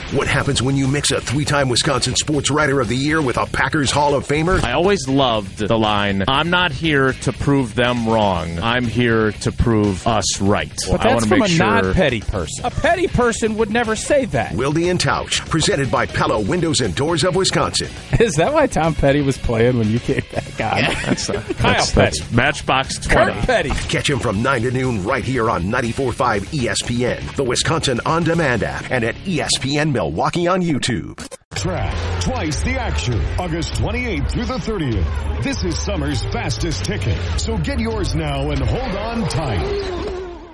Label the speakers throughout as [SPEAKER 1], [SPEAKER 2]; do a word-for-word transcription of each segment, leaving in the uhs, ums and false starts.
[SPEAKER 1] What happens when you mix a three-time Wisconsin Sports Writer of the Year with a Packers Hall of Famer?
[SPEAKER 2] I always loved the line, I'm not here to prove them wrong. I'm here to prove us right.
[SPEAKER 3] But
[SPEAKER 2] I
[SPEAKER 3] that's from a
[SPEAKER 2] sure...
[SPEAKER 3] non-petty person. A petty person would never say that.
[SPEAKER 1] Wilde and Tausch, presented by Pella Windows and Doors of Wisconsin.
[SPEAKER 3] Is that why Tom Petty was playing when you kicked that guy?
[SPEAKER 2] Yeah, that's, uh,
[SPEAKER 3] Kyle
[SPEAKER 2] that's,
[SPEAKER 3] Petty.
[SPEAKER 2] That's Matchbox twenty.
[SPEAKER 3] Kurt Petty.
[SPEAKER 1] Catch him from nine to noon right here on ninety-four point five E S P N, the Wisconsin On Demand app, and at E S P N Milwaukee on YouTube.
[SPEAKER 4] Track twice the action, August twenty-eighth through the thirtieth. This is summer's fastest ticket, so get yours now and hold on tight.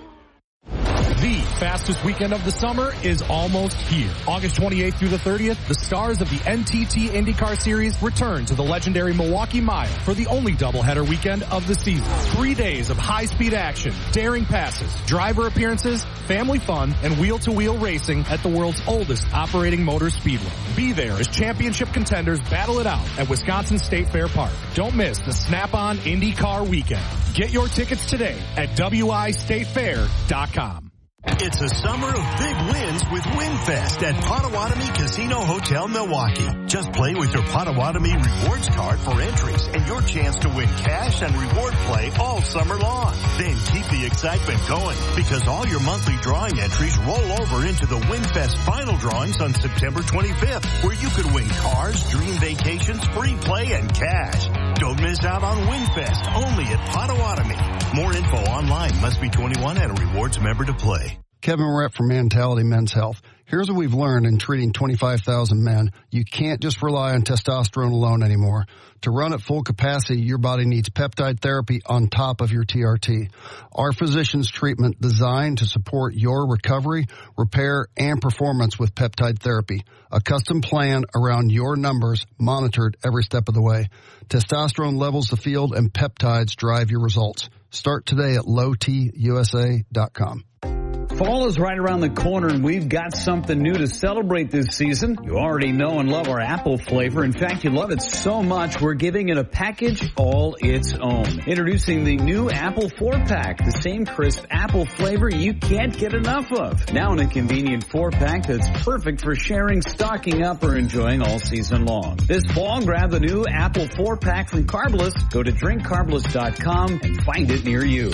[SPEAKER 5] The fastest weekend of the summer is almost here. August twenty-eighth through the thirtieth, the stars of the N T T IndyCar Series return to the legendary Milwaukee Mile for the only doubleheader weekend of the season. Three days of high-speed action, daring passes, driver appearances, family fun, and wheel-to-wheel racing at the world's oldest operating motor speedway. Be there as championship contenders battle it out at Wisconsin State Fair Park. Don't miss the Snap-on IndyCar weekend. Get your tickets today at W I state fair dot com.
[SPEAKER 6] It's a summer of big wins with WinFest at Potawatomi Casino Hotel Milwaukee. Just play with your Potawatomi Rewards card for entries and your chance to win cash and reward play all summer long. Then keep the excitement going because all your monthly drawing entries roll over into the WinFest final drawings on September twenty-fifth, where you could win cars, dream vacations, free play, and cash. Don't miss out on WinFest only at Potawatomi. More info online. Must be twenty-one and a rewards member to play.
[SPEAKER 7] Kevin Rett from Mentality Men's Health. Here's what we've learned in treating twenty-five thousand men. You can't just rely on testosterone alone anymore. To run at full capacity, your body needs peptide therapy on top of your T R T. Our physician's treatment designed to support your recovery, repair, and performance with peptide therapy. A custom plan around your numbers, monitored every step of the way. Testosterone levels the field, and peptides drive your results. Start today at low t u s a dot com.
[SPEAKER 8] Fall is right around the corner, and we've got something new to celebrate this season. You already know and love our apple flavor. In fact, you love it so much, we're giving it a package all its own. Introducing the new Apple four-pack, the same crisp apple flavor you can't get enough of. Now in a convenient four-pack that's perfect for sharing, stocking up, or enjoying all season long. This fall, grab the new Apple four-pack from Carbless. Go to drink carbless dot com and find it near you.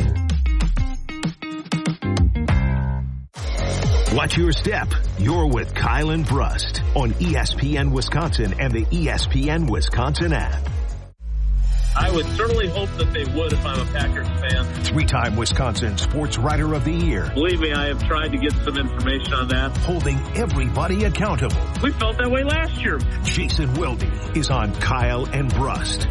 [SPEAKER 1] Watch your step. You're with Kyle and Brust on E S P N Wisconsin and the E S P N Wisconsin app.
[SPEAKER 9] I would certainly hope that they would if I'm a Packers fan.
[SPEAKER 1] Three-time Wisconsin Sports Writer of the Year.
[SPEAKER 9] Believe me, I have tried to get some information on that.
[SPEAKER 1] Holding everybody accountable.
[SPEAKER 9] We felt that way last year.
[SPEAKER 1] Jason Wilde is on Kyle and Brust.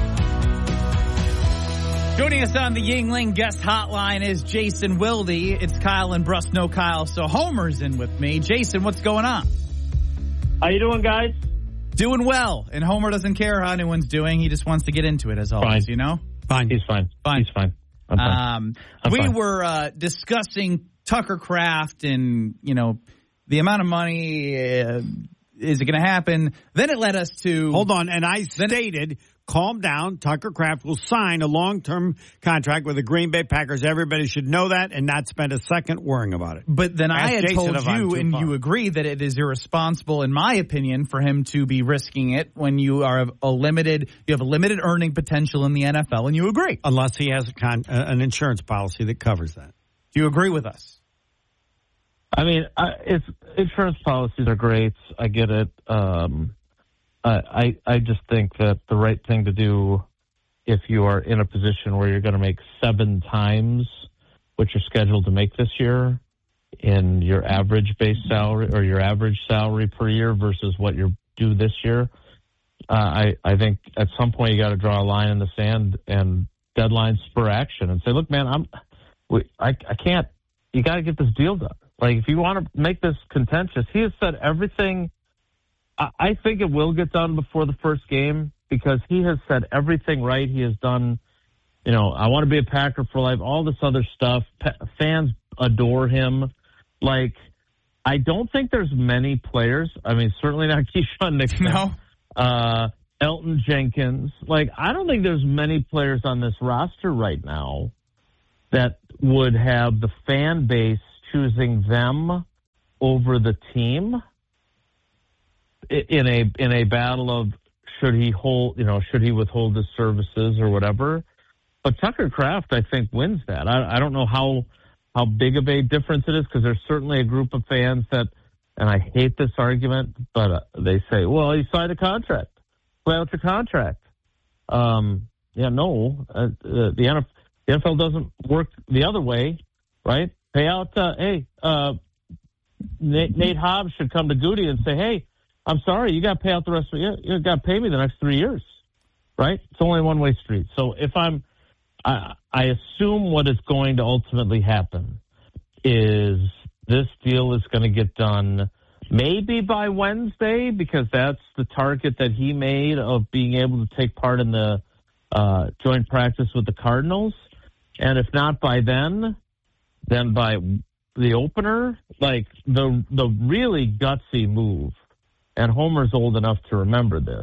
[SPEAKER 10] Joining us on the Yingling guest hotline is Jason Wilde. It's Kyle and Brust, no Kyle, so Homer's in with me. Jason, what's going on?
[SPEAKER 9] How you doing, guys?
[SPEAKER 10] Doing well, and Homer doesn't care how anyone's doing. He just wants to get into it, as always,
[SPEAKER 9] fine.
[SPEAKER 10] you know?
[SPEAKER 9] Fine. He's fine.
[SPEAKER 10] Fine.
[SPEAKER 9] He's fine. I'm fine.
[SPEAKER 10] Um,
[SPEAKER 9] I'm
[SPEAKER 10] we
[SPEAKER 9] fine.
[SPEAKER 10] were uh, discussing Tucker Kraft and, you know, the amount of money, uh, is it going to happen? Then it led us to...
[SPEAKER 11] Hold on, and I stated... Calm down. Tucker Kraft will sign a long-term contract with the Green Bay Packers. Everybody should know that and not spend a second worrying about it.
[SPEAKER 10] But then
[SPEAKER 11] Ask
[SPEAKER 10] I had
[SPEAKER 11] Jason
[SPEAKER 10] told
[SPEAKER 11] I'm
[SPEAKER 10] you,
[SPEAKER 11] too
[SPEAKER 10] and
[SPEAKER 11] far.
[SPEAKER 10] you agree that it is irresponsible, in my opinion, for him to be risking it when you are a limited, you have a limited earning potential in the N F L, and you agree.
[SPEAKER 11] Unless he has a con, uh, an insurance policy that covers that.
[SPEAKER 10] Do you agree with us?
[SPEAKER 9] I mean, I, it's, insurance policies are great. I get it. Um, I, I just think that the right thing to do if you are in a position where you're going to make seven times what you're scheduled to make this year in your average base salary or your average salary per year versus what you're due this year, uh, I, I think at some point you got to draw a line in the sand and deadlines for action and say, look, man, I'm, we, I, I can't, you got to get this deal done. Like, if you want to make this contentious, he has said everything. I think it will get done before the first game because he has said everything right. He has done, you know, I want to be a Packer for life, all this other stuff. Pa- fans adore him. Like, I don't think there's many players. I mean, certainly not Keyshawn Nixon.
[SPEAKER 10] No.
[SPEAKER 9] Uh, Elton Jenkins. Like, I don't think there's many players on this roster right now that would have the fan base choosing them over the team. in a in a battle of should he hold, you know, should he withhold his services or whatever. But Tucker Kraft, I think, wins that. I, I don't know how how big of a difference it is, because there's certainly a group of fans that, and I hate this argument, but uh, they say, well, he signed a contract. Play out your contract. Um, yeah, no, uh, uh, the, N F L, the N F L doesn't work the other way, right? Pay out, uh, hey, uh, Nate, Nate Hobbs should come to Goody and say, hey, I'm sorry, you got to pay out the rest of it. You got to pay me the next three years, right? It's only a one-way street. So if I'm, I, I assume what is going to ultimately happen is this deal is going to get done maybe by Wednesday, because that's the target that he made of being able to take part in the uh, joint practice with the Cardinals. And if not by then, then by the opener. Like the the really gutsy move, and Homer's old enough to remember this,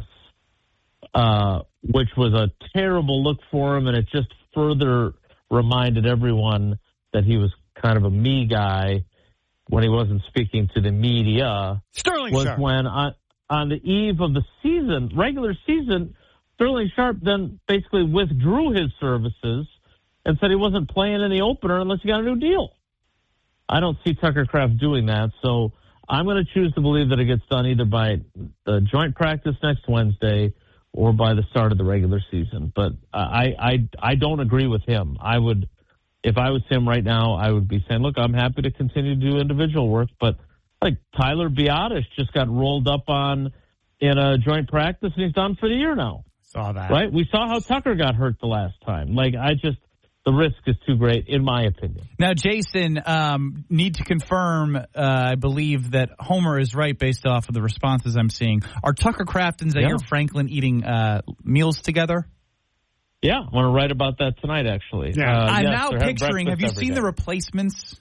[SPEAKER 9] uh, which was a terrible look for him, and it just further reminded everyone that he was kind of a me guy when he wasn't speaking to the media.
[SPEAKER 11] Sterling
[SPEAKER 9] was
[SPEAKER 11] Sharp.
[SPEAKER 9] when on, on the eve of the season, regular season, Sterling Sharp then basically withdrew his services and said he wasn't playing in the opener unless he got a new deal. I don't see Tucker Kraft doing that, so I'm going to choose to believe that it gets done either by the joint practice next Wednesday or by the start of the regular season. But I, I, I don't agree with him. I would, if I was him right now, I would be saying, look, I'm happy to continue to do individual work, but like Tyler Biadasz just got rolled up on in a joint practice, and he's done for the year now.
[SPEAKER 11] Saw that.
[SPEAKER 9] Right? We saw how Tucker got hurt the last time. Like, I just, the risk is too great, in my opinion.
[SPEAKER 10] Now, Jason, um, need to confirm, uh, I believe that Homer is right based off of the responses I'm seeing. Are Tucker Kraft and Zaire
[SPEAKER 9] Yeah.
[SPEAKER 10] Franklin eating uh, meals together?
[SPEAKER 9] Yeah, I want to write about that tonight, actually.
[SPEAKER 11] Yeah.
[SPEAKER 9] Uh,
[SPEAKER 10] I'm
[SPEAKER 9] yes,
[SPEAKER 10] now
[SPEAKER 9] they're having
[SPEAKER 10] picturing, have you
[SPEAKER 9] breakfast
[SPEAKER 10] seen
[SPEAKER 9] every
[SPEAKER 10] The
[SPEAKER 9] day.
[SPEAKER 10] Replacements?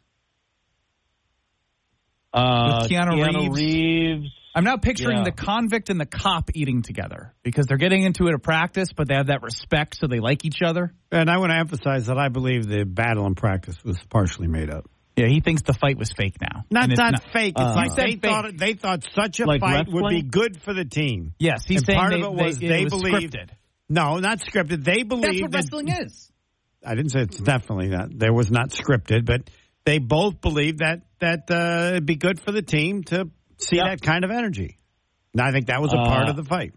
[SPEAKER 9] Uh,
[SPEAKER 10] with Keanu,
[SPEAKER 9] Keanu
[SPEAKER 10] Reeves?
[SPEAKER 9] Reeves.
[SPEAKER 10] I'm now picturing
[SPEAKER 9] Yeah.
[SPEAKER 10] the convict and the cop eating together because they're getting into it at practice, but they have that respect, so they like each other.
[SPEAKER 11] And I want to emphasize that I believe the battle in practice was partially made up.
[SPEAKER 10] Yeah, he thinks the fight was fake now.
[SPEAKER 11] Not
[SPEAKER 10] And it's
[SPEAKER 11] not,
[SPEAKER 10] not-
[SPEAKER 11] fake. It's
[SPEAKER 10] Uh,
[SPEAKER 11] like
[SPEAKER 10] He said
[SPEAKER 11] they
[SPEAKER 10] fake.
[SPEAKER 11] thought they thought such a
[SPEAKER 9] Like
[SPEAKER 11] fight would be
[SPEAKER 9] wrestling?
[SPEAKER 11] good for the team.
[SPEAKER 10] Yes, he's
[SPEAKER 11] And
[SPEAKER 10] saying
[SPEAKER 11] part
[SPEAKER 10] they,
[SPEAKER 11] of it was
[SPEAKER 10] they,
[SPEAKER 11] they,
[SPEAKER 10] it was
[SPEAKER 11] believed.
[SPEAKER 10] scripted.
[SPEAKER 11] No, not scripted. They believe
[SPEAKER 10] That's what
[SPEAKER 11] that,
[SPEAKER 10] wrestling is.
[SPEAKER 11] I didn't say it's definitely not. There was not scripted, but they both believed that that uh, it'd be good for the team to see
[SPEAKER 9] Yeah.
[SPEAKER 11] that kind of energy. And I think that was a part
[SPEAKER 9] Uh,
[SPEAKER 11] of the fight.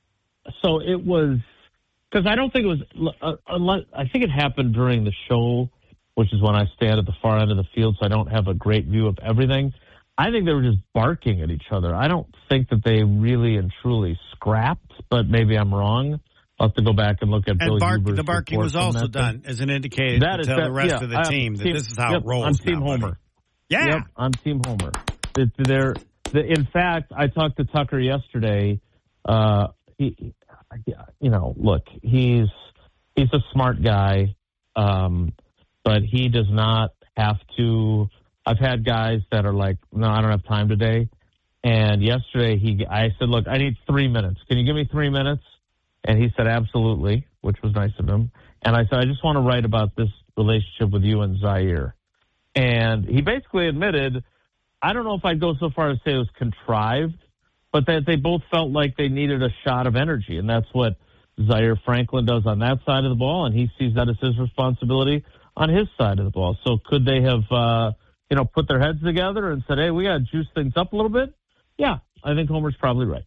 [SPEAKER 9] So it was, because I don't think it was, uh, unless, I think it happened during the show, which is when I stand at the far end of the field, so I don't have a great view of everything. I think they were just barking at each other. I don't think that they really and truly scrapped, but maybe I'm wrong. I'll have to go back and look at
[SPEAKER 11] And
[SPEAKER 9] Bill
[SPEAKER 11] bark,
[SPEAKER 9] Huber's
[SPEAKER 11] the barking
[SPEAKER 9] report
[SPEAKER 11] was
[SPEAKER 9] from
[SPEAKER 11] also
[SPEAKER 9] that
[SPEAKER 11] done
[SPEAKER 9] thing.
[SPEAKER 11] as an indicator
[SPEAKER 9] That
[SPEAKER 11] to
[SPEAKER 9] is
[SPEAKER 11] tell
[SPEAKER 9] that-
[SPEAKER 11] the rest
[SPEAKER 9] yeah,
[SPEAKER 11] of the
[SPEAKER 9] I'm
[SPEAKER 11] team that
[SPEAKER 9] team-
[SPEAKER 11] this is how
[SPEAKER 9] yep,
[SPEAKER 11] it rolls.
[SPEAKER 9] I'm Team
[SPEAKER 11] now, buddy.
[SPEAKER 9] Homer.
[SPEAKER 11] Yeah.
[SPEAKER 9] Yep, I'm Team Homer. It, they're, the, in fact, I talked to Tucker yesterday. Uh, he, you know, look, he's he's a smart guy, um, but he does not have to. I've had guys that are like, no, I don't have time today. And yesterday, he, I said, look, I need three minutes. Can you give me three minutes? And he said, absolutely, which was nice of him. And I said, I just want to write about this relationship with you and Zaire. And he basically admitted, I don't know if I'd go so far as to say it was contrived, but that they both felt like they needed a shot of energy. And that's what Zaire Franklin does on that side of the ball, and he sees that as his responsibility on his side of the ball. So could they have, uh, you know, put their heads together and said, hey, we got to juice things up a little bit? Yeah, I think Homer's probably right.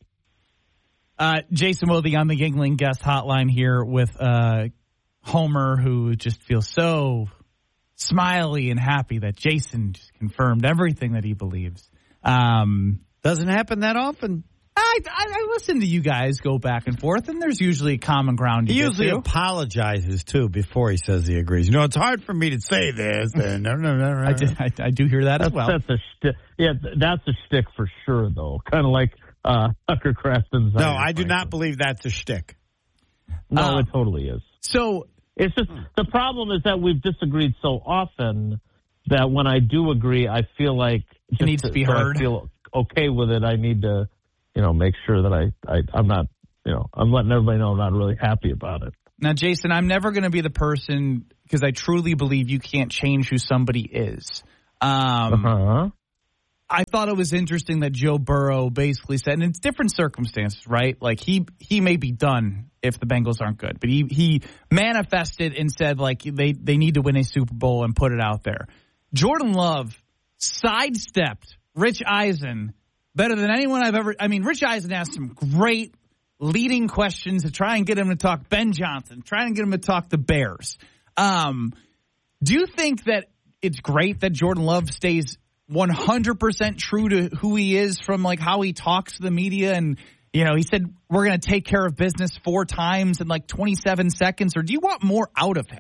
[SPEAKER 10] Uh, Jason Wilde on the Yingling guest hotline here with uh, Homer, who just feels so smiley and happy that Jason just confirmed everything that he believes. Um,
[SPEAKER 11] Doesn't happen that often.
[SPEAKER 10] I, I, I listen to you guys go back and forth, and there's usually common ground.
[SPEAKER 11] He
[SPEAKER 10] You
[SPEAKER 11] usually
[SPEAKER 10] get to.
[SPEAKER 11] apologizes too before he says he agrees. You know, it's hard for me to say this. And no, no, no, no.
[SPEAKER 10] I, do, I, I do hear that
[SPEAKER 9] That's,
[SPEAKER 10] as well.
[SPEAKER 9] that's a shtick. Yeah, that's a shtick for sure, though. Kind of like uh, Tucker Kraft and Zaire
[SPEAKER 11] No, I do
[SPEAKER 9] Franklin.
[SPEAKER 11] not believe that's a shtick.
[SPEAKER 9] No,
[SPEAKER 10] Uh,
[SPEAKER 9] it totally is.
[SPEAKER 10] So
[SPEAKER 9] It's just the problem is that we've disagreed so often that when I do agree, I feel like
[SPEAKER 10] It needs to be
[SPEAKER 9] so
[SPEAKER 10] heard.
[SPEAKER 9] I feel okay with it. I need to, you know, make sure that I, I I'm not, you know, I'm letting everybody know I'm not really happy about it.
[SPEAKER 10] now, Jason, I'm never going to be the person because I truly believe you can't change who somebody is. Um,
[SPEAKER 9] Uh-huh.
[SPEAKER 10] I thought it was interesting that Joe Burrow basically said, and it's different circumstances, right? Like he he may be done if the Bengals aren't good, but he he manifested and said like they they need to win a Super Bowl and put it out there. Jordan Love sidestepped Rich Eisen better than anyone I've ever. I mean, Rich Eisen asked some great leading questions to try and get him to talk Ben Johnson, trying to get him to talk the Bears. Um, do you think that it's great that Jordan Love stays one hundred percent true to who he is from like how he talks to the media? And, you know, he said, we're going to take care of business four times in like twenty-seven seconds. Or do you want more out of him?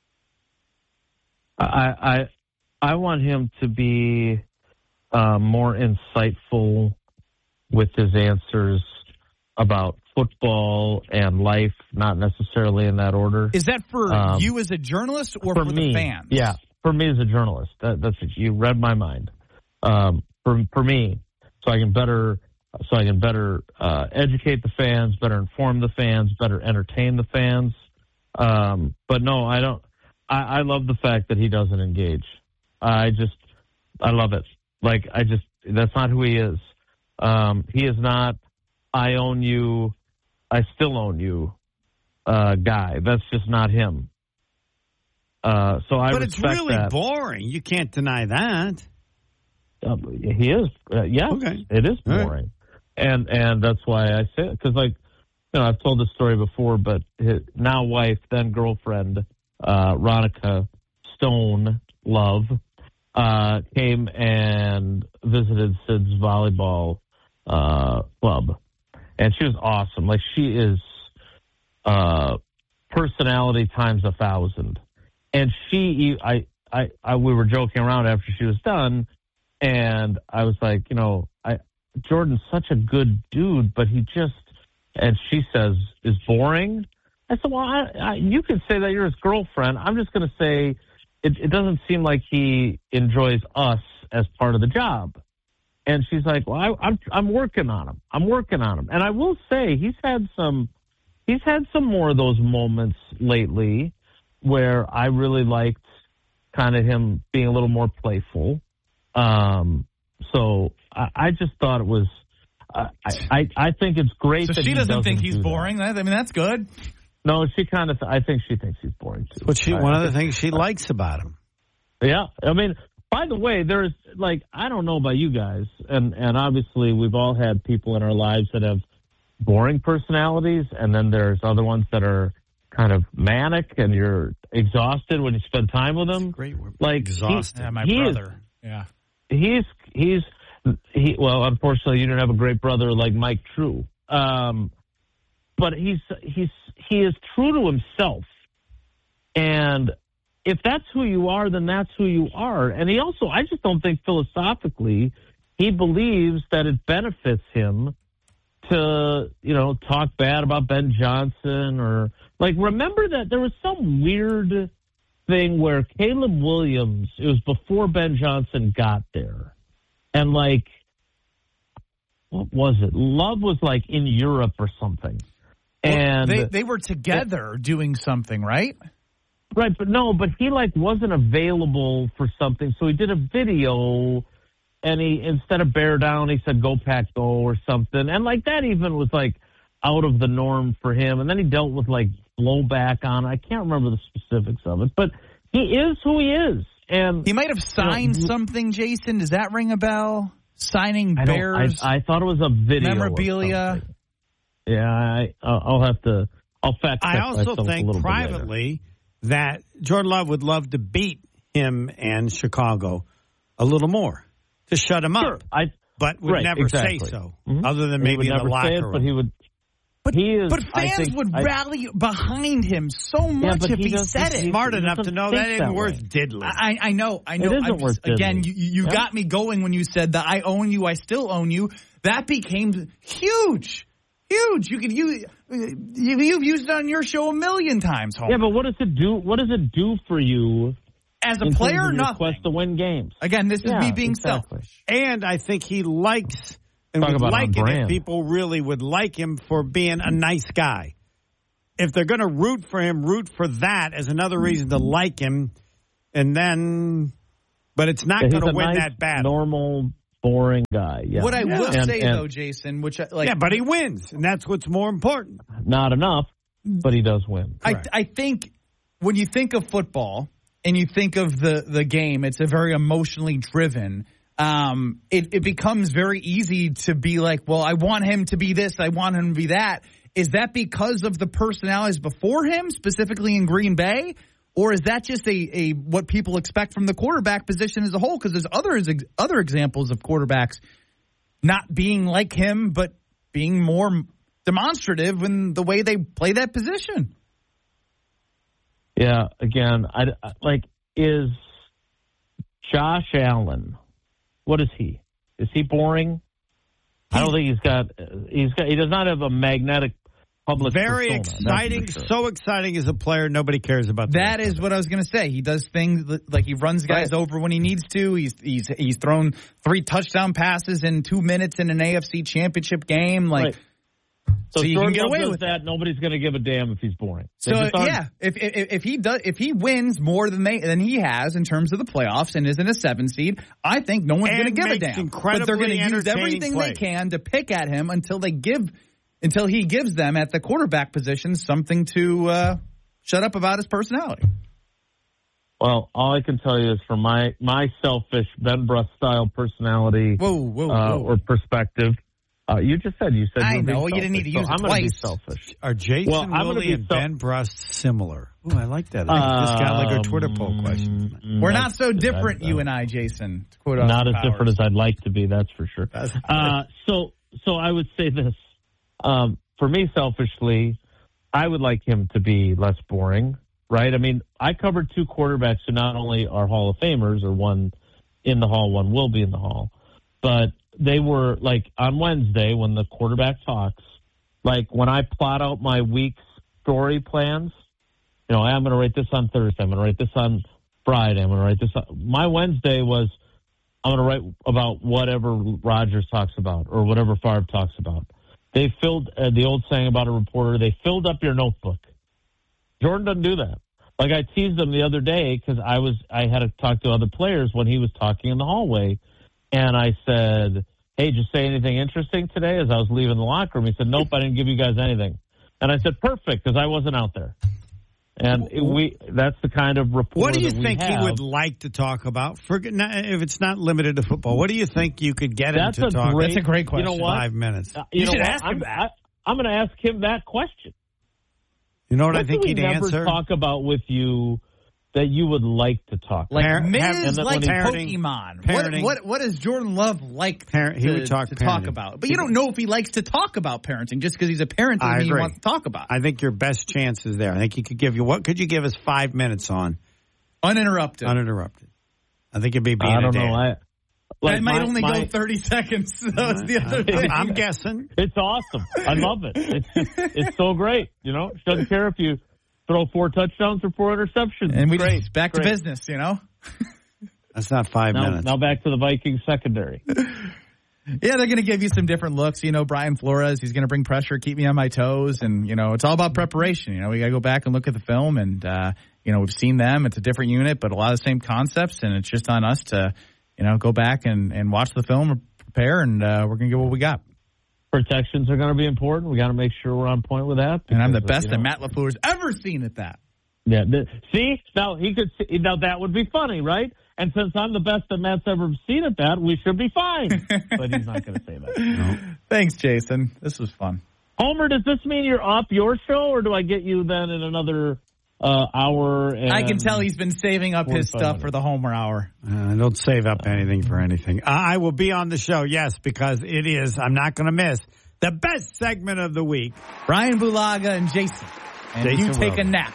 [SPEAKER 9] I I, I want him to be uh, more insightful with his answers about football and life, not necessarily in that order.
[SPEAKER 10] Is that for
[SPEAKER 9] um,
[SPEAKER 10] you as a journalist or
[SPEAKER 9] for,
[SPEAKER 10] for
[SPEAKER 9] me,
[SPEAKER 10] the fans?
[SPEAKER 9] Yeah, for me as a journalist. That, that's it. You read my mind. Um, for for me, so I can better so I can better uh, educate the fans, better inform the fans, better entertain the fans. Um, but no, I don't. I, I love the fact that he doesn't engage. I just I love it. Like I just that's not who he is. Um, he is not. I own you. I still own you. Uh, guy. That's just not him. Uh, so I
[SPEAKER 11] but it's
[SPEAKER 9] respect
[SPEAKER 11] really
[SPEAKER 9] that.
[SPEAKER 11] boring. You can't deny that.
[SPEAKER 9] Uh, he is, uh, yeah,
[SPEAKER 11] okay.
[SPEAKER 9] It is boring,
[SPEAKER 11] right.
[SPEAKER 9] and and that's why I say it because, like, you know, I've told this story before, but his now wife, then girlfriend, uh, Ronica Stone Love, uh, came and visited Sid's volleyball uh, club, and she was awesome. Like she is, uh, personality times a thousand, and she, I, I, I, we were joking around after she was done. And I was like, you know, I Jordan's such a good dude, but he just, and she says, is boring. I said, well, I, I, you could say that you're his girlfriend. I'm just going to say it, it doesn't seem like he enjoys us as part of the job. And she's like, well, I, I'm I'm working on him. I'm working on him. And I will say he's had some, he's had some more of those moments lately where I really liked kind of him being a little more playful. Um, so I, I just thought it was, uh, I, I, I think it's great
[SPEAKER 10] so
[SPEAKER 9] that
[SPEAKER 10] she
[SPEAKER 9] he
[SPEAKER 10] doesn't,
[SPEAKER 9] doesn't
[SPEAKER 10] think he's
[SPEAKER 9] do
[SPEAKER 10] boring. That. I mean, that's good.
[SPEAKER 9] No, she kind of, I think she thinks he's boring too.
[SPEAKER 11] But she,
[SPEAKER 9] I,
[SPEAKER 11] one
[SPEAKER 9] I
[SPEAKER 11] of the
[SPEAKER 9] think,
[SPEAKER 11] things she likes about him.
[SPEAKER 9] Yeah. I mean, by the way, there's like, I don't know about you guys. And, and obviously we've all had people in our lives that have boring personalities. And then there's other ones that are kind of manic and you're exhausted when you spend time with them.
[SPEAKER 11] That's a great word.
[SPEAKER 9] Like
[SPEAKER 11] exhausted.
[SPEAKER 10] He, yeah, my
[SPEAKER 9] he
[SPEAKER 10] brother.
[SPEAKER 9] Is,
[SPEAKER 10] yeah.
[SPEAKER 9] He's he's he. Well, unfortunately, you didn't have a great brother like Mike True. Um, but he's he's he is true to himself, and if that's who you are, then that's who you are. And he also, I just don't think philosophically, he believes that it benefits him to you know talk bad about Ben Johnson or like remember that there was some weird thing where Caleb Williams, it was before Ben Johnson got there. And like, what was it? Love was like in Europe or something. And
[SPEAKER 10] well, they, they were together it, doing something, right?
[SPEAKER 9] Right. But no, but he like wasn't available for something. So he did a video and he, instead of bear down, he said, go pack go or something. And like that even was like out of the norm for him. And then he dealt with like blowback on. I can't remember the specifics of it, but he is who he is. And
[SPEAKER 10] he might have signed you know, something, Jason. Does that ring a bell? Signing
[SPEAKER 9] I
[SPEAKER 10] Bears?
[SPEAKER 9] I, I thought it was a video.
[SPEAKER 10] Memorabilia.
[SPEAKER 9] Yeah, I, I'll have to. I'll fact check
[SPEAKER 11] I also think privately that Jordan Love would love to beat him and Chicago a little more to shut him
[SPEAKER 9] sure,
[SPEAKER 11] up.
[SPEAKER 9] I,
[SPEAKER 11] but would
[SPEAKER 9] right,
[SPEAKER 11] never
[SPEAKER 9] exactly.
[SPEAKER 11] say so,
[SPEAKER 9] mm-hmm.
[SPEAKER 11] other than maybe in the locker
[SPEAKER 9] it,
[SPEAKER 11] room.
[SPEAKER 9] But he would.
[SPEAKER 10] But,
[SPEAKER 9] he is,
[SPEAKER 10] but fans
[SPEAKER 9] think,
[SPEAKER 10] would
[SPEAKER 9] I,
[SPEAKER 10] rally behind him so much
[SPEAKER 9] yeah,
[SPEAKER 10] if he,
[SPEAKER 9] he
[SPEAKER 10] said it.
[SPEAKER 11] Smart enough to know that isn't worth diddly.
[SPEAKER 10] I, I know, I know.
[SPEAKER 9] It isn't
[SPEAKER 10] I'm,
[SPEAKER 9] worth diddly.
[SPEAKER 10] Again, you, you yeah. got me going when you said that I own you, I still own you. That became huge. Huge. You could use you, you've used it on your show a million times, Homer.
[SPEAKER 9] Yeah, but what does it do? What does it do for you
[SPEAKER 10] as a player? Nothing.
[SPEAKER 9] Quest to win games.
[SPEAKER 10] Again, this is
[SPEAKER 9] yeah,
[SPEAKER 10] me being
[SPEAKER 9] exactly.
[SPEAKER 10] selfish.
[SPEAKER 11] And I think he likes and
[SPEAKER 9] Talk
[SPEAKER 11] would like it
[SPEAKER 9] brand.
[SPEAKER 11] if people really would like him for being a nice guy. If they're going to root for him, root for that as another reason to like him, and then, but it's not
[SPEAKER 9] yeah,
[SPEAKER 11] going to win
[SPEAKER 9] nice,
[SPEAKER 11] that battle.
[SPEAKER 9] Normal, boring guy. Yeah.
[SPEAKER 10] What I
[SPEAKER 11] Yeah.
[SPEAKER 10] will
[SPEAKER 9] And-
[SPEAKER 10] say,
[SPEAKER 9] and-
[SPEAKER 10] though, Jason, which I, like,
[SPEAKER 11] yeah, but he wins, and that's what's more important.
[SPEAKER 9] Not enough, but he does win.
[SPEAKER 10] I, I think when you think of football and you think of the, the game, it's a very emotionally driven. Um, it, it becomes very easy to be like, well, I want him to be this, I want him to be that. Is that because of the personalities before him, specifically in Green Bay? Or is that just a, a what people expect from the quarterback position as a whole? Because there's other, other examples of quarterbacks not being like him, but being more demonstrative in the way they play that position.
[SPEAKER 9] Yeah, again, I, like, is Josh Allen, what is he? Is he boring? I don't think he's got, he's got, he does not have a magnetic public
[SPEAKER 11] Very
[SPEAKER 9] persona,
[SPEAKER 11] exciting,
[SPEAKER 9] sure.
[SPEAKER 11] so exciting as a player, nobody cares about that.
[SPEAKER 10] That is what I was going to say. He does things like he runs guys right. over when he needs to. He's he's he's thrown three touchdown passes in two minutes in an A F C Championship game. Like,
[SPEAKER 9] right. so,
[SPEAKER 10] so you
[SPEAKER 9] Jordan
[SPEAKER 10] can get away
[SPEAKER 9] does
[SPEAKER 10] with
[SPEAKER 9] that. Nobody's going to give a damn if he's boring. They
[SPEAKER 10] So
[SPEAKER 9] just aren't-
[SPEAKER 10] yeah, if, if if he does, if he wins more than they than he has in terms of the playoffs and is in a seven seed, I think no one's going to give a
[SPEAKER 11] makes
[SPEAKER 10] damn. But they're going to use everything
[SPEAKER 11] play.
[SPEAKER 10] they can to pick at him until they give. Until he gives them at the quarterback position something to uh, shut up about his personality.
[SPEAKER 9] Well, all I can tell you is from my, my selfish Ben Bruss style personality
[SPEAKER 10] whoa, whoa,
[SPEAKER 9] uh,
[SPEAKER 10] whoa.
[SPEAKER 9] or perspective, uh, you just said you said
[SPEAKER 10] I
[SPEAKER 9] you were
[SPEAKER 10] know
[SPEAKER 9] being
[SPEAKER 10] you didn't need to use
[SPEAKER 9] so
[SPEAKER 10] it
[SPEAKER 9] I'm going to be
[SPEAKER 10] twice.
[SPEAKER 9] selfish.
[SPEAKER 11] Are Jason
[SPEAKER 9] well, I'm
[SPEAKER 11] Willie
[SPEAKER 9] be
[SPEAKER 11] and
[SPEAKER 9] self-
[SPEAKER 11] Ben Brust similar? Ooh, I like that. I think this got like our Twitter poll question.
[SPEAKER 10] We're not so different, you and I, Jason. To quote
[SPEAKER 9] not as
[SPEAKER 10] Powers.
[SPEAKER 9] different as I'd like to be, that's for sure. Uh, so, so I would say this. Um, For me, selfishly, I would like him to be less boring, right? I mean, I covered two quarterbacks who not only are Hall of Famers, or one in the Hall, one will be in the Hall, but they were, like, on Wednesday when the quarterback talks, like, when I plot out my week's story plans, you know, I'm going to write this on Thursday, I'm going to write this on Friday, I'm going to write this on... My Wednesday was, I'm going to write about whatever Rodgers talks about or whatever Favre talks about. They filled uh, the old saying about a reporter, they filled up your notebook. Jordan doesn't do that. Like I teased him the other day because I was I had to talk to other players when he was talking in the hallway. And I said, hey, did you say anything interesting today as I was leaving the locker room? He said, nope, I didn't give you guys anything. And I said, perfect, because I wasn't out there. And it, we that's the kind of report
[SPEAKER 11] What do you
[SPEAKER 9] that we
[SPEAKER 11] think he
[SPEAKER 9] have.
[SPEAKER 11] would like to talk about? Forget, not, if it's not limited to football, what do you think you could get
[SPEAKER 9] That's
[SPEAKER 11] him to
[SPEAKER 9] a
[SPEAKER 11] talk?
[SPEAKER 9] great-
[SPEAKER 10] That's a great question.
[SPEAKER 9] You know what?
[SPEAKER 11] Five minutes.
[SPEAKER 9] Uh, you,
[SPEAKER 10] You
[SPEAKER 9] know
[SPEAKER 10] should
[SPEAKER 9] what?
[SPEAKER 10] ask him
[SPEAKER 9] I'm,
[SPEAKER 10] that.
[SPEAKER 9] I, I'm going to ask him that question.
[SPEAKER 11] You know what,
[SPEAKER 9] What
[SPEAKER 11] I think
[SPEAKER 9] do we
[SPEAKER 11] he'd
[SPEAKER 9] never
[SPEAKER 11] answer?
[SPEAKER 9] talk about with you that you would like to talk
[SPEAKER 10] Like
[SPEAKER 11] Par-
[SPEAKER 10] Miz,
[SPEAKER 11] have-
[SPEAKER 9] and then
[SPEAKER 10] like
[SPEAKER 9] when he-
[SPEAKER 10] Pokemon.
[SPEAKER 11] Parenting.
[SPEAKER 10] What, what what does Jordan Love like
[SPEAKER 11] Par- he
[SPEAKER 10] to,
[SPEAKER 11] would talk
[SPEAKER 10] to talk
[SPEAKER 11] parenting.
[SPEAKER 10] about? But you don't know if he likes to talk about parenting just because he's a parent
[SPEAKER 11] I
[SPEAKER 10] doesn't mean he
[SPEAKER 11] agree.
[SPEAKER 10] wants to talk about it.
[SPEAKER 11] I think your best chance is there. I think he could give you, what could you give us five minutes on?
[SPEAKER 10] Uninterrupted.
[SPEAKER 11] Uninterrupted. I think it'd be being
[SPEAKER 9] I don't
[SPEAKER 11] a
[SPEAKER 9] know.
[SPEAKER 11] dad.
[SPEAKER 9] I, like
[SPEAKER 10] That might
[SPEAKER 9] my-
[SPEAKER 10] only
[SPEAKER 9] my-
[SPEAKER 10] go thirty seconds. That was the other thing.
[SPEAKER 11] I'm guessing.
[SPEAKER 9] It's awesome. I love it. It's just, it's so great. You know, she doesn't care if you throw four touchdowns or four interceptions.
[SPEAKER 10] And we
[SPEAKER 9] great.
[SPEAKER 10] just back
[SPEAKER 9] Great.
[SPEAKER 10] to business, you know?
[SPEAKER 11] That's not five
[SPEAKER 9] Now,
[SPEAKER 11] minutes.
[SPEAKER 9] now back to the Vikings secondary.
[SPEAKER 10] Yeah, they're going to give you some different looks. You know, Brian Flores, he's going to bring pressure, keep me on my toes. And, you know, it's all about preparation. You know, we got to go back and look at the film. And, uh, you know, we've seen them. It's a different unit, but a lot of the same concepts. And it's just on us to, you know, go back and, and watch the film and prepare. And uh, we're going to get what we got.
[SPEAKER 9] Protections are going to be important. We got to make sure we're on point with that.
[SPEAKER 10] And I'm the
[SPEAKER 9] because,
[SPEAKER 10] best
[SPEAKER 9] you
[SPEAKER 10] that
[SPEAKER 9] know,
[SPEAKER 10] Matt LaFleur's ever seen at that.
[SPEAKER 9] Yeah. The, see, now he could. See, now that would be funny, right? And since I'm the best that Matt's ever seen at that, we should be fine. But he's not going to say that.
[SPEAKER 11] No.
[SPEAKER 10] Thanks, Jason. This was fun.
[SPEAKER 9] Homer, does this mean you're off your show, or do I get you then in another uh, hour? And
[SPEAKER 10] I can tell he's been saving up his
[SPEAKER 9] forty-five
[SPEAKER 10] stuff
[SPEAKER 9] minutes.
[SPEAKER 10] for the Homer Hour.
[SPEAKER 11] Uh, don't save up anything for anything. I I will be on the show, yes, because it is, I'm not going to miss, the best segment of the week.
[SPEAKER 10] Brian Bulaga and Jason. And
[SPEAKER 11] Jason
[SPEAKER 10] you take
[SPEAKER 11] Wilder.
[SPEAKER 10] a nap.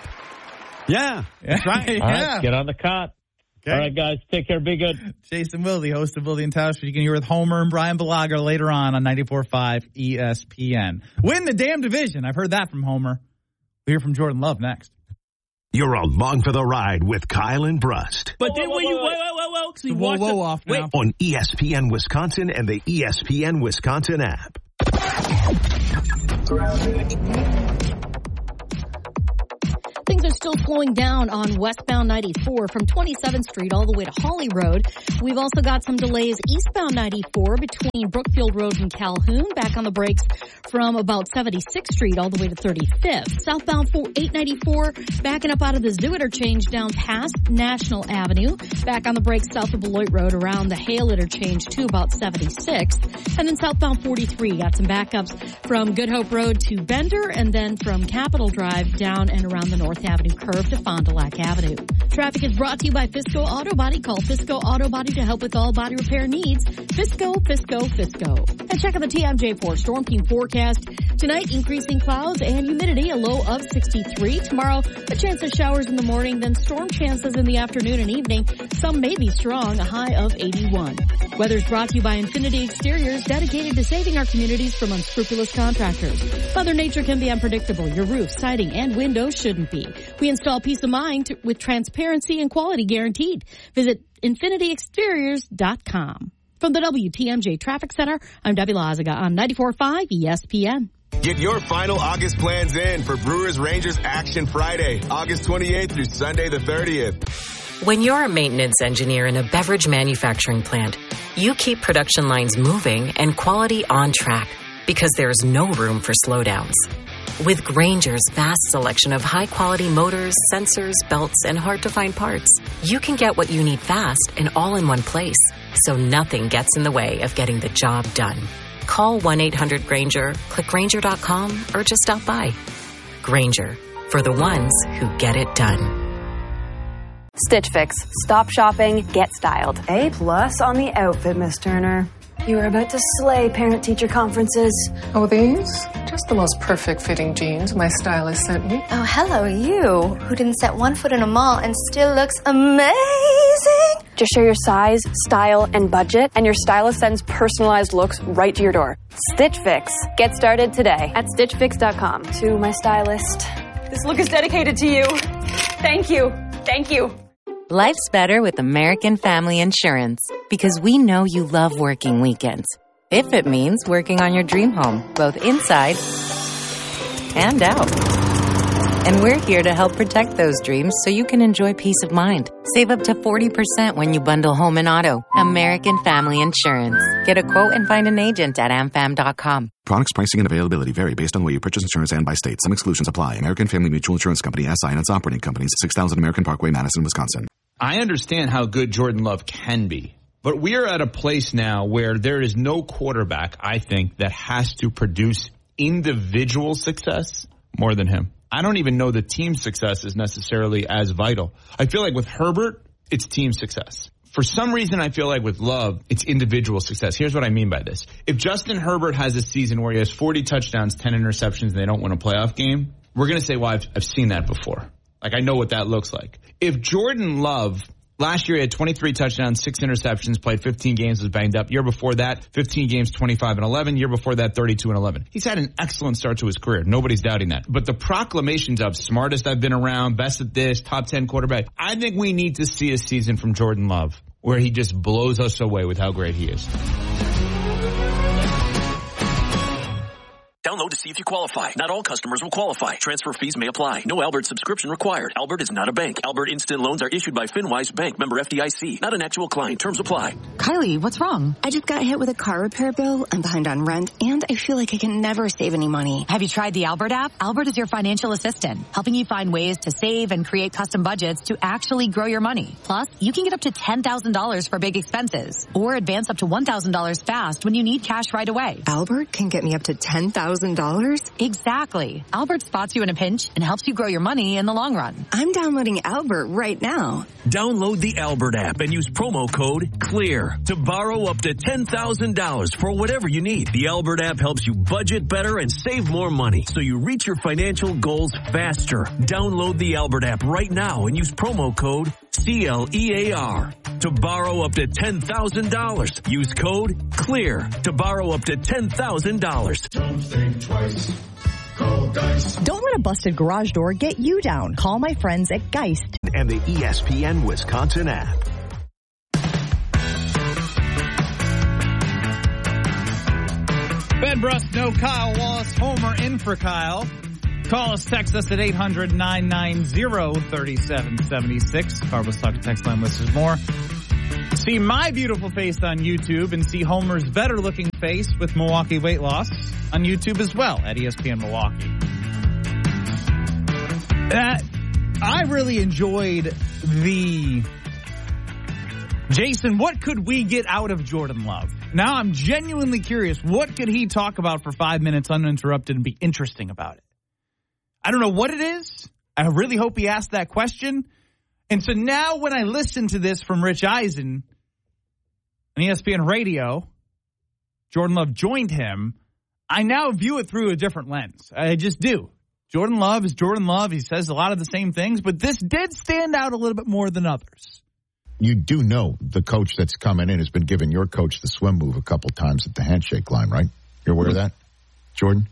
[SPEAKER 11] Yeah, that's right.
[SPEAKER 10] Yeah.
[SPEAKER 9] All right, get on the cot.
[SPEAKER 11] Okay.
[SPEAKER 9] All right, guys, take care. Be good.
[SPEAKER 10] Jason Wilde, host of Wilde and Tausch. You can hear with Homer and Brian Bulaga later on on ninety-four point five E S P N. Win the damn division. I've heard that from Homer. We'll hear from Jordan Love next.
[SPEAKER 1] You're along for the ride with Kyle and Brust
[SPEAKER 12] But then when you wait, wait, wait, wait, wait,
[SPEAKER 10] Whoa, whoa, whoa, off now.
[SPEAKER 1] on E S P N Wisconsin and the E S P N Wisconsin app.
[SPEAKER 13] Things are still slowing down on westbound ninety-four from twenty-seventh Street all the way to Holly Road. We've also got some delays eastbound ninety-four between Brookfield Road and Calhoun, back on the brakes from about seventy-sixth Street all the way to thirty-fifth. Southbound eight ninety-four backing up out of the Zoo interchange down past National Avenue, back on the brakes south of Beloit Road around the Hale interchange to about seventy-sixth. And then southbound forty-three got some backups from Good Hope Road to Bender, and then from Capitol Drive down and around the North Avenue curve to Fond du Lac Avenue. Traffic is brought to you by Fisco Auto Body. Call Fisco Auto Body to help with all body repair needs. Fisco, Fisco, Fisco. And check out the T M J four Storm Team forecast. Tonight, increasing clouds and humidity, a low of sixty-three. Tomorrow, a chance of showers in the morning, then storm chances in the afternoon and evening. Some may be strong, a high of eighty-one. Weather's brought to you by Infinity Exteriors, dedicated to saving our communities from unscrupulous contractors. Mother Nature can be unpredictable. Your roof, siding, and windows shouldn't be. We install peace of mind to, with transparency and quality guaranteed. Visit infinity exteriors dot com. From the W T M J Traffic Center, I'm Debbie Lazaga on ninety-four point five E S P N.
[SPEAKER 14] Get your final August plans in for Brewers Rangers Action Friday, August twenty-eighth through Sunday the thirtieth.
[SPEAKER 15] When you're a maintenance engineer in a beverage manufacturing plant, you keep production lines moving and quality on track because there's no room for slowdowns. With Grainger's vast selection of high-quality motors, sensors, belts, and hard-to-find parts, you can get what you need fast and all in one place, so nothing gets in the way of getting the job done. Call one eight hundred Grainger, click Grainger dot com, or just stop by. Grainger, for the ones who get it done.
[SPEAKER 16] Stitch Fix. Stop shopping, get styled.
[SPEAKER 17] A plus on the outfit, Miss Turner. You are about to slay parent-teacher conferences.
[SPEAKER 18] Oh, these? Just the most perfect fitting jeans my stylist sent me.
[SPEAKER 19] Oh, hello, you, who didn't set one foot in a mall and still looks amazing.
[SPEAKER 16] Just share your size, style, and budget, and your stylist sends personalized looks right to your door. Stitch Fix. Get started today at stitch fix dot com.
[SPEAKER 17] To my stylist, this look is dedicated to you. Thank you. Thank you.
[SPEAKER 20] Life's better with American Family Insurance because we know you love working weekends. If it means working on your dream home, both inside and out. And we're here to help protect those dreams so you can enjoy peace of mind. Save up to forty percent when you bundle home and auto. American Family Insurance. Get a quote and find an agent at am fam dot com.
[SPEAKER 21] Products, pricing, and availability vary based on where you purchase insurance and by state. Some exclusions apply. American Family Mutual Insurance Company, S I and its operating companies, six thousand American Parkway, Madison, Wisconsin.
[SPEAKER 22] I understand how good Jordan Love can be, but we are at a place now where there is no quarterback, I think, that has to produce individual success more than him. I don't even know that team success is necessarily as vital. I feel like with Herbert, it's team success. For some reason, I feel like with Love, it's individual success. Here's what I mean by this. If Justin Herbert has a season where he has forty touchdowns, ten interceptions, and they don't win a playoff game, we're going to say, well, I've, I've seen that before. Like, I know what that looks like. If Jordan Love, last year he had twenty-three touchdowns, six interceptions, played fifteen games, was banged up. Year before that, fifteen games, twenty-five and eleven. Year before that, thirty-two and eleven. He's had an excellent start to his career. Nobody's doubting that. But the proclamations of smartest I've been around, best at this, top ten quarterback, I think we need to see a season from Jordan Love where he just blows us away with how great he is.
[SPEAKER 23] Download to see if you qualify. Not all customers will qualify. Transfer fees may apply. No Albert subscription required. Albert is not a bank. Albert Instant Loans are issued by FinWise Bank, member F D I C. Not an actual client. Terms apply.
[SPEAKER 24] Kylie, what's wrong? I just got hit with a car repair bill. I'm behind on rent, and I feel like I can never save any money.
[SPEAKER 25] Have you tried the Albert app? Albert is your financial assistant, helping you find ways to save and create custom budgets to actually grow your money. Plus, you can get up to ten thousand dollars for big expenses, or advance up to one thousand dollars fast when you need cash right away.
[SPEAKER 24] Albert can get me up to ten thousand dollars?
[SPEAKER 25] Exactly. Albert spots you in a pinch and helps you grow your money in the long run.
[SPEAKER 24] I'm downloading Albert right now.
[SPEAKER 26] Download the Albert app and use promo code CLEAR to borrow up to ten thousand dollars for whatever you need. The Albert app helps you budget better and save more money so you reach your financial goals faster. Download the Albert app right now and use promo code C L E A R to borrow up to ten thousand dollars. Use code CLEAR to borrow up to ten thousand dollars.
[SPEAKER 27] Don't think twice. Call Geist.
[SPEAKER 28] Don't let a busted garage door get you down. Call my friends at Geist.
[SPEAKER 1] And the E S P N Wisconsin app.
[SPEAKER 10] Ben Brust, no Kyle Wallace. Homer in for Kyle. Call us, text us at eight hundred, nine nine zero, three seven seven six. Carlos Talk text line lists more. See my beautiful face on YouTube and see Homer's better-looking face with Milwaukee weight loss on YouTube as well at E S P N Milwaukee. That I really enjoyed the Jason, what could we get out of Jordan Love? Now I'm genuinely curious. What could he talk about for five minutes uninterrupted and be interesting about it? I don't know what it is. I really hope he asked that question. And so now when I listen to this from Rich Eisen on E S P N Radio, Jordan Love joined him, I now view it through a different lens. I just do. Jordan Love is Jordan Love. He says a lot of the same things, but this did stand out a little bit more than others.
[SPEAKER 2] You do know the coach that's coming in has been giving your coach the swim move a couple times at the handshake line, right? You're aware of that, Jordan?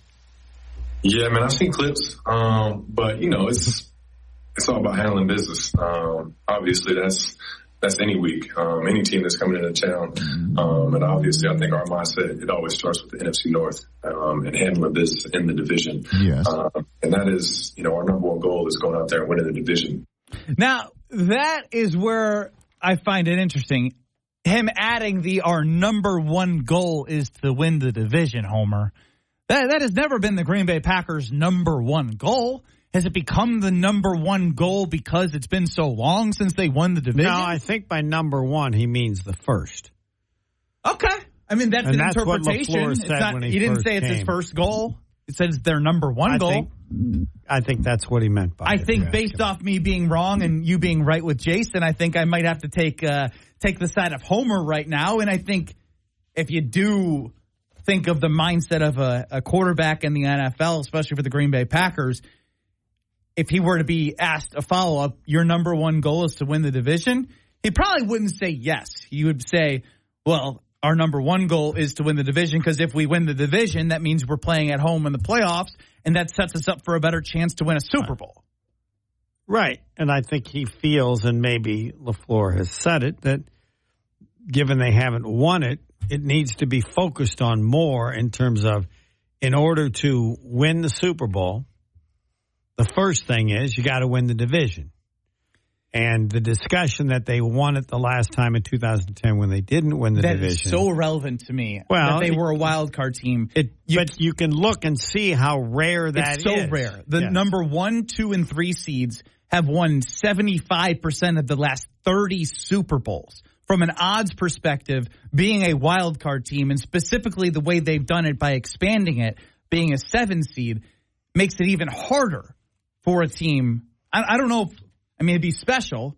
[SPEAKER 3] Yeah, man, I've seen clips, um, but, you know, it's it's all about handling business. Um, obviously, that's that's any week, um, any team that's coming into town. Um, and obviously, I think our mindset, it always starts with the N F C North um, and handling business in the division.
[SPEAKER 2] Yes.
[SPEAKER 3] Um, and that is, you know, our number one goal is going out there and winning the division.
[SPEAKER 10] Now, that is where I find it interesting. Him adding the our number one goal is to win the division, Homer. That that has never been the Green Bay Packers' number one goal. Has it become the number one goal because it's been so long since they won the division?
[SPEAKER 4] No, I think by number one he means the first.
[SPEAKER 10] Okay. I mean, that's
[SPEAKER 4] and
[SPEAKER 10] an
[SPEAKER 4] that's
[SPEAKER 10] interpretation.
[SPEAKER 4] What LaFleur
[SPEAKER 10] it's
[SPEAKER 4] said
[SPEAKER 10] not,
[SPEAKER 4] when he,
[SPEAKER 10] he didn't
[SPEAKER 4] first
[SPEAKER 10] say it's
[SPEAKER 4] came.
[SPEAKER 10] his first goal. It says their number one
[SPEAKER 4] I
[SPEAKER 10] goal.
[SPEAKER 4] Think, I think that's what he meant by
[SPEAKER 10] I
[SPEAKER 4] it. I
[SPEAKER 10] think based off me being wrong and you being right with Jason, I think I might have to take uh, take the side of Homer right now. And I think if you do think of the mindset of a, a quarterback in the N F L, especially for the Green Bay Packers, if he were to be asked a follow-up, your number one goal is to win the division, he probably wouldn't say yes. He would say, well, our number one goal is to win the division because if we win the division, that means we're playing at home in the playoffs, and that sets us up for a better chance to win a Super Bowl.
[SPEAKER 4] Right. And I think he feels, and maybe LaFleur has said it, that given they haven't won it, it needs to be focused on more in terms of in order to win the Super Bowl, the first thing is you got to win the division. And the discussion that they won it the last time in two thousand ten when they didn't win the
[SPEAKER 10] that
[SPEAKER 4] division.
[SPEAKER 10] That is so relevant to me.
[SPEAKER 4] Well,
[SPEAKER 10] that they
[SPEAKER 4] it,
[SPEAKER 10] were a wild card team.
[SPEAKER 4] It,
[SPEAKER 10] you,
[SPEAKER 4] but you can look and see how rare that
[SPEAKER 10] it's so
[SPEAKER 4] is.
[SPEAKER 10] rare. The
[SPEAKER 4] yes.
[SPEAKER 10] number one, two, and three seeds have won seventy-five percent of the last thirty Super Bowls. From an odds perspective, being a wild card team, and specifically the way they've done it by expanding it, being a seven seed, makes it even harder for a team. I, I don't know if, I mean, it'd be special.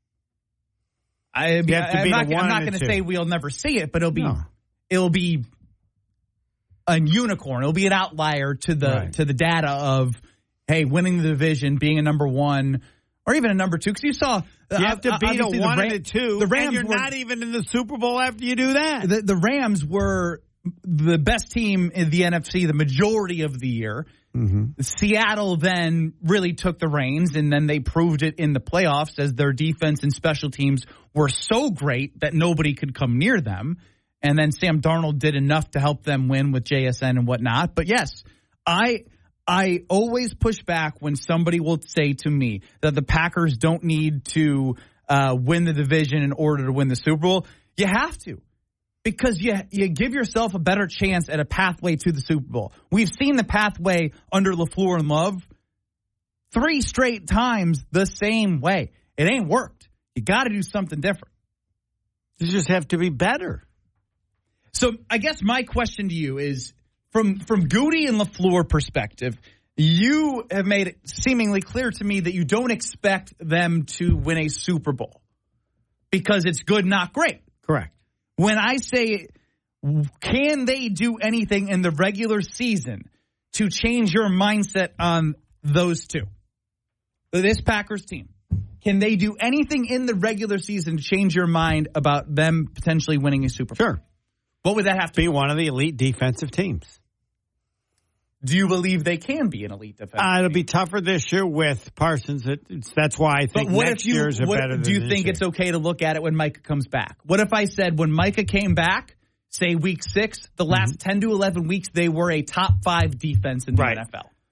[SPEAKER 10] I,
[SPEAKER 4] you have to
[SPEAKER 10] I'm
[SPEAKER 4] be
[SPEAKER 10] not,
[SPEAKER 4] the one
[SPEAKER 10] I'm not going to say we'll never see it, but it'll be
[SPEAKER 4] no.
[SPEAKER 10] it'll be a unicorn. It'll be an outlier to the
[SPEAKER 4] right.
[SPEAKER 10] to the data of, hey, winning the division, being a number one, or even a number two. Because you saw
[SPEAKER 4] you have to beat a one
[SPEAKER 10] Ram-
[SPEAKER 4] and a two.
[SPEAKER 10] The Rams
[SPEAKER 4] and you're
[SPEAKER 10] were,
[SPEAKER 4] not even in the Super Bowl after you do that.
[SPEAKER 10] The, the Rams were the best team in the N F C the majority of the year.
[SPEAKER 4] Mm-hmm.
[SPEAKER 10] Seattle then really took the reins, and then they proved it in the playoffs as their defense and special teams were so great that nobody could come near them. And then Sam Darnold did enough to help them win with J S N and whatnot. But yes, I I always push back when somebody will say to me that the Packers don't need to uh, win the division in order to win the Super Bowl. You have to. Because you you give yourself a better chance at a pathway to the Super Bowl. We've seen the pathway under LaFleur and Love three straight times the same way. It ain't worked. You got to do something different.
[SPEAKER 4] You just have to be better.
[SPEAKER 10] So I guess my question to you is, from from Goody and LaFleur perspective, you have made it seemingly clear to me that you don't expect them to win a Super Bowl because it's good, not great.
[SPEAKER 4] Correct.
[SPEAKER 10] When I say, can they do anything in the regular season to change your mindset on those two? This Packers team. Can they do anything in the regular season to change your mind about them potentially winning a Super Bowl?
[SPEAKER 4] Sure.
[SPEAKER 10] What would that have to
[SPEAKER 4] be? One of the elite defensive teams.
[SPEAKER 10] Do you believe they can be an elite defensive
[SPEAKER 4] uh, It'll
[SPEAKER 10] team?
[SPEAKER 4] be tougher this year with Parsons. It's, that's why I think
[SPEAKER 10] but what
[SPEAKER 4] next
[SPEAKER 10] if you,
[SPEAKER 4] year's are
[SPEAKER 10] what,
[SPEAKER 4] better than
[SPEAKER 10] do you
[SPEAKER 4] this
[SPEAKER 10] think
[SPEAKER 4] year.
[SPEAKER 10] it's okay to look at it when Micah comes back? What if I said when Micah came back, say week six, the last mm-hmm. ten to eleven weeks, they were a top five defense in the
[SPEAKER 4] right.
[SPEAKER 10] N F L?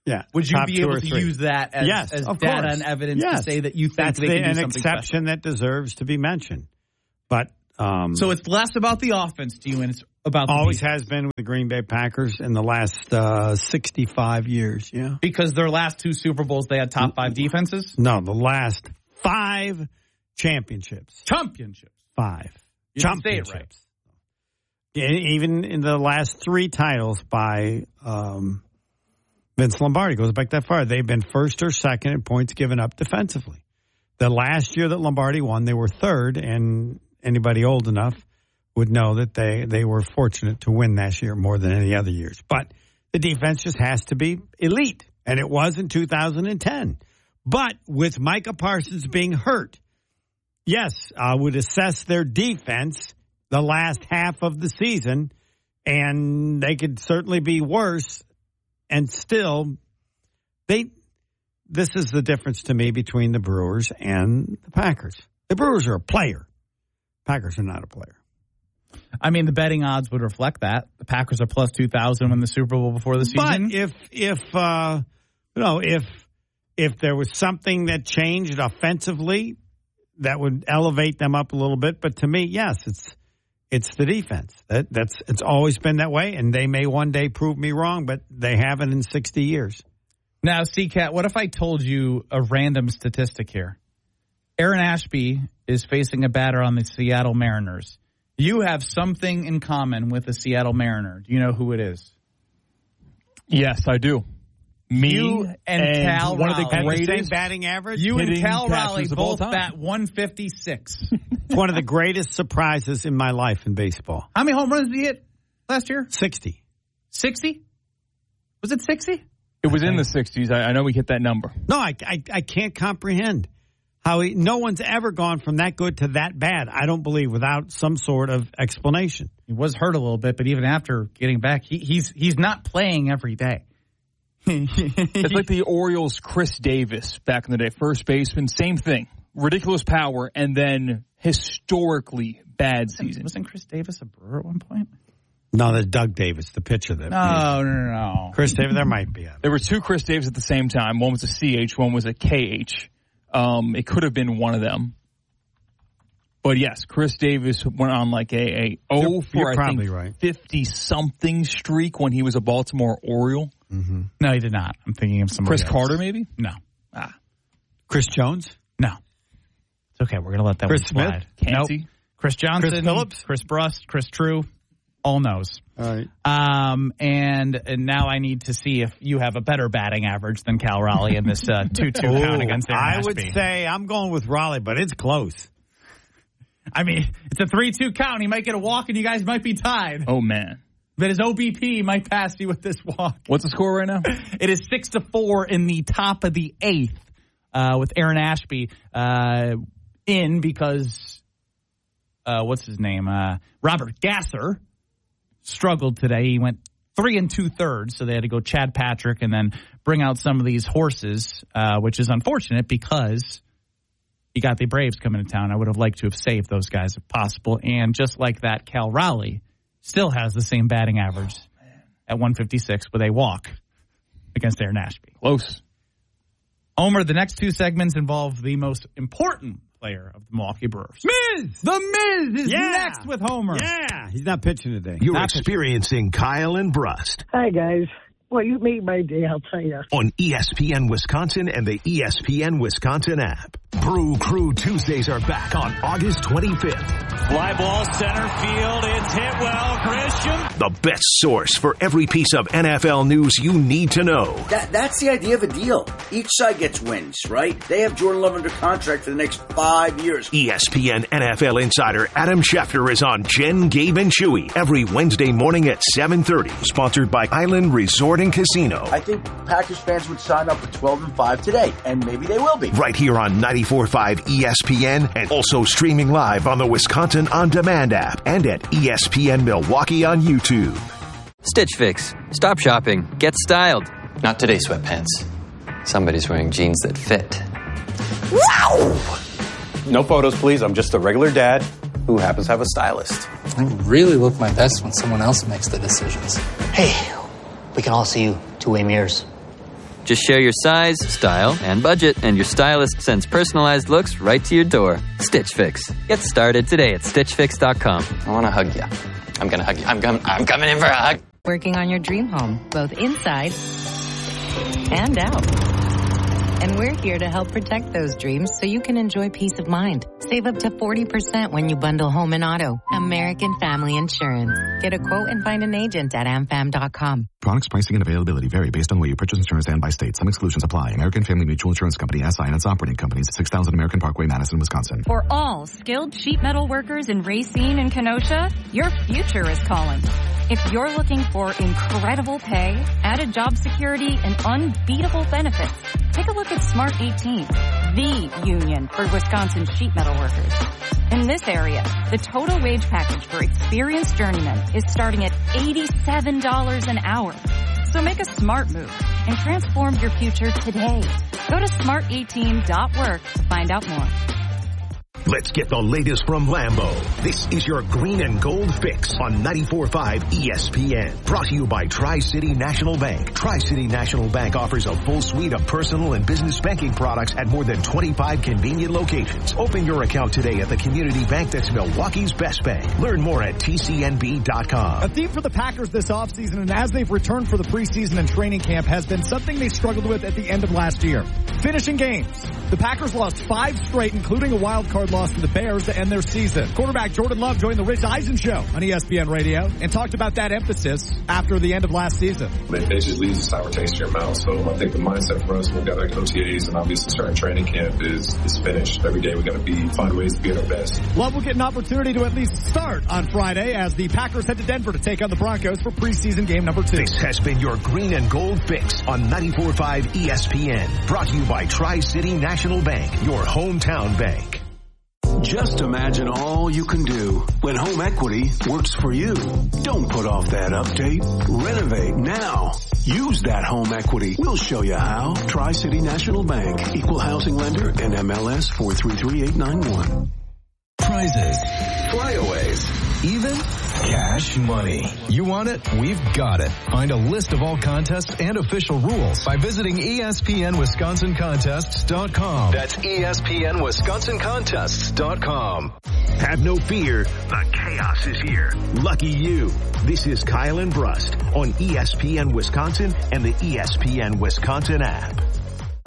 [SPEAKER 10] Yeah. Would you
[SPEAKER 4] top
[SPEAKER 10] be
[SPEAKER 4] two
[SPEAKER 10] able
[SPEAKER 4] or
[SPEAKER 10] to
[SPEAKER 4] three.
[SPEAKER 10] use that as,
[SPEAKER 4] yes,
[SPEAKER 10] as
[SPEAKER 4] of
[SPEAKER 10] data
[SPEAKER 4] course.
[SPEAKER 10] and evidence
[SPEAKER 4] yes.
[SPEAKER 10] to say that you think
[SPEAKER 4] That's
[SPEAKER 10] they
[SPEAKER 4] the,
[SPEAKER 10] can do
[SPEAKER 4] an
[SPEAKER 10] something
[SPEAKER 4] exception
[SPEAKER 10] special?
[SPEAKER 4] that deserves to be mentioned. But um,
[SPEAKER 10] so it's less about the offense to you, and it's about the
[SPEAKER 4] always
[SPEAKER 10] defense.
[SPEAKER 4] has been with the Green Bay Packers in the last uh, sixty-five years. Yeah,
[SPEAKER 10] because their last two Super Bowls they had top five defenses.
[SPEAKER 4] No, the last five championships.
[SPEAKER 10] Championships.
[SPEAKER 4] Five
[SPEAKER 10] you
[SPEAKER 4] championships.
[SPEAKER 10] Say it right.
[SPEAKER 4] Yeah, even in the last three titles by um, Vince Lombardi, goes back that far. They've been first or second in points given up defensively. The last year that Lombardi won, they were third, and anybody old enough would know that they, they were fortunate to win that year more than any other years. But the defense just has to be elite, and it was in two thousand ten. But with Micah Parsons being hurt, yes, I would assess their defense the last half of the season, and they could certainly be worse, and still, they. This is the difference to me between the Brewers and the Packers. The Brewers are a player. Packers are not a player.
[SPEAKER 10] I mean, the betting odds would reflect that. The Packers are plus two thousand win the Super Bowl before the season.
[SPEAKER 4] But if, if uh, you know, if if there was something that changed offensively, that would elevate them up a little bit. But to me, yes, it's it's the defense. That that's it's always been that way, and they may one day prove me wrong, but they haven't in sixty years.
[SPEAKER 10] Now, C-Cat, what if I told you a random statistic here? Aaron Ashby is facing a batter on the Seattle Mariners. You have something in common with the Seattle Mariner. Do you know who it is?
[SPEAKER 5] Yes, I do. Me
[SPEAKER 10] you and, and Cal
[SPEAKER 5] one
[SPEAKER 10] Raleigh.
[SPEAKER 5] of the greatest
[SPEAKER 4] the same batting average.
[SPEAKER 10] You and Cal Raleigh both
[SPEAKER 5] time.
[SPEAKER 10] bat one fifty-six.
[SPEAKER 4] It's one of the greatest surprises in my life in baseball.
[SPEAKER 10] How many home runs did he hit last year?
[SPEAKER 4] sixty.
[SPEAKER 10] sixty? Was it sixty?
[SPEAKER 5] It was in the sixties. I, I know we hit that number.
[SPEAKER 4] No, I, I, I can't comprehend how he, no one's ever gone from that good to that bad, I don't believe, without some sort of explanation.
[SPEAKER 10] He was hurt a little bit, but even after getting back, he, he's he's not playing every day.
[SPEAKER 5] It's like the Orioles' Chris Davis back in the day. First baseman, same thing. Ridiculous power, and then historically bad season.
[SPEAKER 10] Wasn't Chris Davis a Brewer at one point?
[SPEAKER 4] No, that's Doug Davis, the pitcher. That
[SPEAKER 10] no, no, no, no.
[SPEAKER 4] Chris Davis, there might be. A...
[SPEAKER 5] There were two Chris Davis at the same time. One was a C H, one was a K H. Um, it could have been one of them. But yes, Chris Davis went on like a, a oh for I think
[SPEAKER 4] right.
[SPEAKER 5] fifty-something streak when he was a Baltimore Oriole.
[SPEAKER 10] Mm-hmm. No, he did not. I'm thinking of somebody
[SPEAKER 5] Chris
[SPEAKER 10] else.
[SPEAKER 5] Carter, maybe?
[SPEAKER 10] No.
[SPEAKER 5] Ah.
[SPEAKER 4] Chris Jones?
[SPEAKER 10] No. It's okay. We're going to let that
[SPEAKER 4] Chris
[SPEAKER 10] one slide.
[SPEAKER 4] Smith?
[SPEAKER 10] Nope. Chris Johnson.
[SPEAKER 4] Chris Phillips?
[SPEAKER 10] Chris Brust. Chris True. All knows.
[SPEAKER 4] All right.
[SPEAKER 10] Um, and, and now I need to see if you have a better batting average than Cal Raleigh in this uh, two two count against Aaron
[SPEAKER 4] I
[SPEAKER 10] Ashby.
[SPEAKER 4] would say I'm going with Raleigh, but it's close.
[SPEAKER 10] I mean, it's a three two count. He might get a walk, and you guys might be tied.
[SPEAKER 5] Oh, man.
[SPEAKER 10] But his O B P might pass you with this walk.
[SPEAKER 5] What's the score right now?
[SPEAKER 10] It is six to four in the top of the eighth uh, with Aaron Ashby uh, in because, uh, what's his name? Uh, Robert Gasser struggled today. He went three and two thirds, so they had to go Chad Patrick and then bring out some of these horses, uh, which is unfortunate because you got the Braves coming to town. I would have liked to have saved those guys if possible. And just like that, Cal Raleigh still has the same batting average oh, at one fifty-six with a walk against Aaron Ashby.
[SPEAKER 5] Close.
[SPEAKER 10] Homer, the next two segments involve the most important player of the Milwaukee Brewers.
[SPEAKER 4] Miz!
[SPEAKER 10] The Miz is
[SPEAKER 4] Yeah.
[SPEAKER 10] next with Homer.
[SPEAKER 4] Yeah, he's not pitching today.
[SPEAKER 1] You're
[SPEAKER 10] Not
[SPEAKER 1] experiencing Kyle and Brust
[SPEAKER 6] Hi, guys. Well, you made my day, I'll tell you.
[SPEAKER 1] on E S P N Wisconsin and the E S P N Wisconsin app. Brew Crew Tuesdays are back on August twenty-fifth.
[SPEAKER 7] Fly ball center field. It's hit well. Christian.
[SPEAKER 1] The best source for every piece of N F L news you need to know.
[SPEAKER 8] That, that's the idea of a deal. Each side gets wins, right? They have Jordan Love under contract for the next five years.
[SPEAKER 1] E S P N N F L insider Adam Schefter is on Jen, Gabe, and Chewy every Wednesday morning at seven thirty. Sponsored by Island Resort and Casino.
[SPEAKER 8] I think Packers fans would sign up for twelve and five today, and maybe they will be.
[SPEAKER 1] Right here on ninety-four point five E S P N and also streaming live on the Wisconsin On Demand app and at E S P N Milwaukee on YouTube.
[SPEAKER 9] Stitch Fix. Stop shopping. Get styled. Not today, sweatpants. Somebody's wearing jeans that fit.
[SPEAKER 8] Wow! No photos, please. I'm just a regular dad who happens to have a stylist.
[SPEAKER 11] I really look my best when someone else makes the decisions.
[SPEAKER 12] Hey, we can all see you two-way mirrors.
[SPEAKER 9] Just share your size, style, and budget, and your stylist sends personalized looks right to your door. Stitch Fix. Get started today at stitch fix dot com. I want to hug you. I'm going to hug you. I'm, com- I'm coming in for a hug.
[SPEAKER 20] Working on your dream home, both inside and out. And we're here to help protect those dreams so you can enjoy peace of mind. Save up to forty percent when you bundle home and auto. American Family Insurance. Get a quote and find an agent at am fam dot com.
[SPEAKER 21] Products, pricing, and availability vary based on where you purchase insurance and by state. Some exclusions apply. American Family Mutual Insurance Company, S I and its operating companies, six thousand American Parkway, Madison, Wisconsin.
[SPEAKER 12] For all skilled sheet metal workers in Racine and Kenosha, your future is calling. If you're looking for incredible pay, added job security, and unbeatable benefits, take a look at Smart eighteen, the union for Wisconsin sheet metal workers. In this area, the total wage package for experienced journeymen is starting at eighty-seven dollars an hour. So make a smart move and transform your future today. Go to smart eighteen dot work to find out more.
[SPEAKER 1] Let's get the latest from Lambeau. This is your green and gold fix on ninety-four point five E S P N. Brought to you by Tri-City National Bank. Tri-City National Bank offers a full suite of personal and business banking products at more than twenty-five convenient locations. Open your account today at the community bank that's Milwaukee's best bank. Learn more at T C N B dot com.
[SPEAKER 13] A theme for the Packers this offseason and as they've returned for the preseason and training camp has been something they struggled with at the end of last year. Finishing games. The Packers lost five straight, including a wild card loss to the Bears to end their season. Quarterback Jordan Love joined the Rich Eisen Show on E S P N Radio and talked about that emphasis after the end of last season.
[SPEAKER 3] It, it just leaves a sour taste in your mouth. So I think the mindset for us, we've got our O T As and obviously starting training camp is, is finished. Every day we got to be find ways to be at our best.
[SPEAKER 13] Love will get an opportunity to at least start on Friday as the Packers head to Denver to take on the Broncos for preseason game number two.
[SPEAKER 1] This has been your green and gold fix on ninety-four point five E S P N. Brought to you by Tri-City National Bank, your hometown bank.
[SPEAKER 14] Just imagine all you can do when home equity works for you. Don't put off that update. Renovate now. Use that home equity. We'll show you how. Tri-City National Bank. Equal housing lender and M L S four three three eight nine one.
[SPEAKER 15] Prizes, flyaways, even cash money. You want it? We've got it. Find a list of all contests and official rules by visiting E S P N Wisconsin Contests dot com. That's E S P N Wisconsin Contests dot com.
[SPEAKER 1] Have no fear, the chaos is here. Lucky you. This is Kyle and Brust on E S P N Wisconsin and the E S P N Wisconsin app.